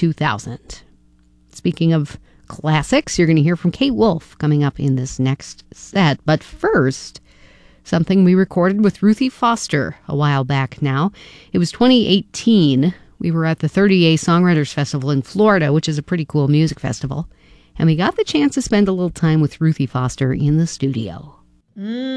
2000. Speaking of classics, you're going to hear from Kate Wolf coming up in this next set. But first, something we recorded with Ruthie Foster a while back now. It was 2018. We were at the 30A Songwriters Festival in Florida, which is a pretty cool music festival. And we got the chance to spend a little time with Ruthie Foster in the studio.